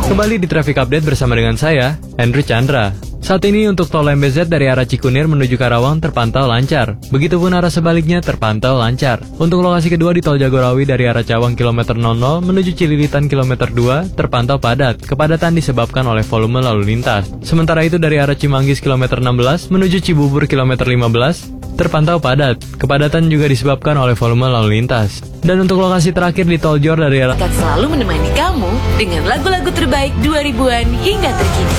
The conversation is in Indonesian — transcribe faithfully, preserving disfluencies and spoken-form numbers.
Kembali di Traffic Update bersama dengan saya, Andrew Chandra. Saat ini untuk tol M B Z dari arah Cikunir menuju Karawang terpantau lancar. Begitupun arah sebaliknya terpantau lancar. Untuk lokasi kedua di tol Jagorawi dari arah Cawang kilometer nol nol menuju Cililitan kilometer dua terpantau padat. Kepadatan disebabkan oleh volume lalu lintas. Sementara itu dari arah Cimanggis kilometer enam belas menuju Cibubur kilometer lima belas terpantau padat. Kepadatan juga disebabkan oleh volume lalu lintas. Dan untuk lokasi terakhir di tol Jor dari arah akan selalu menemani kamu dengan lagu-lagu terbaik dua ribuan hingga terkini.